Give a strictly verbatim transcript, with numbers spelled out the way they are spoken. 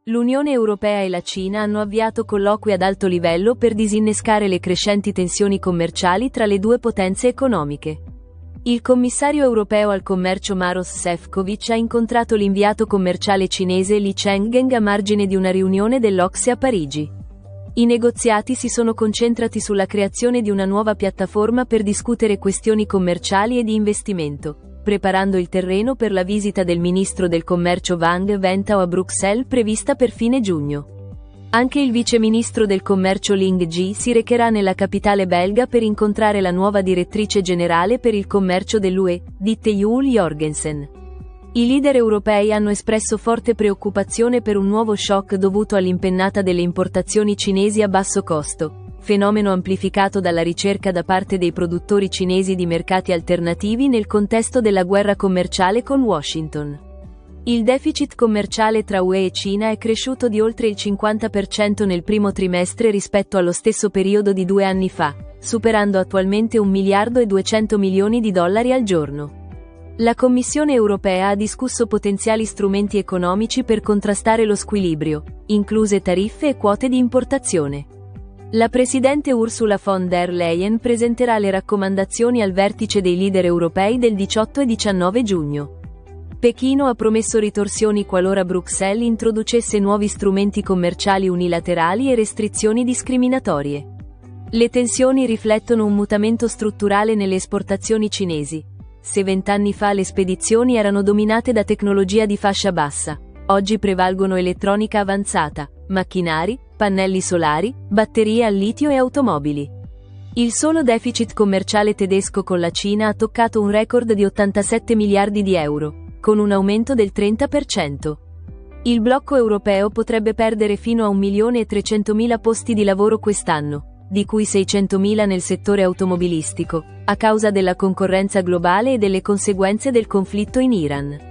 L'Unione Europea e la Cina hanno avviato colloqui ad alto livello per disinnescare le crescenti tensioni commerciali tra le due potenze economiche. Il commissario europeo al commercio Maroš Šefčovič ha incontrato l'inviato commerciale cinese Li Chengeng a margine di una riunione dell'O C S E a Parigi. I negoziati si sono concentrati sulla creazione di una nuova piattaforma per discutere questioni commerciali e di investimento, preparando il terreno per la visita del ministro del commercio Wang Wentao a Bruxelles prevista per fine giugno. Anche il vice ministro del commercio Ling Ji si recherà nella capitale belga per incontrare la nuova direttrice generale per il commercio dell'U E, Ditte Juul Jorgensen. I leader europei hanno espresso forte preoccupazione per un nuovo shock dovuto all'impennata delle importazioni cinesi a basso costo, fenomeno amplificato dalla ricerca da parte dei produttori cinesi di mercati alternativi nel contesto della guerra commerciale con Washington. Il deficit commerciale tra U E e Cina è cresciuto di oltre il cinquanta per cento nel primo trimestre rispetto allo stesso periodo di due anni fa, superando attualmente un miliardo e duecento milioni di dollari al giorno. La Commissione europea ha discusso potenziali strumenti economici per contrastare lo squilibrio, incluse tariffe e quote di importazione. La presidente Ursula von der Leyen presenterà le raccomandazioni al vertice dei leader europei del diciotto e diciannove giugno. Pechino ha promesso ritorsioni qualora Bruxelles introducesse nuovi strumenti commerciali unilaterali e restrizioni discriminatorie. Le tensioni riflettono un mutamento strutturale nelle esportazioni cinesi. Se vent'anni fa le spedizioni erano dominate da tecnologia di fascia bassa, oggi prevalgono elettronica avanzata, macchinari, pannelli solari, batterie al litio e automobili. Il solo deficit commerciale tedesco con la Cina ha toccato un record di ottantasette miliardi di euro, con un aumento del trenta per cento. Il blocco europeo potrebbe perdere fino a un milione e trecentomila posti di lavoro quest'anno, di cui seicentomila nel settore automobilistico, a causa della concorrenza globale e delle conseguenze del conflitto in Iran.